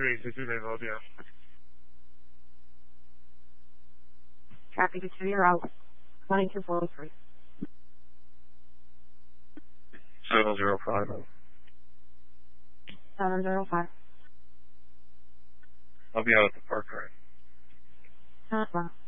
362 Naval, yeah. Traffic to 2, you're out. 2243. 705. 705. I'll be out at the park, right? 10 o'clock.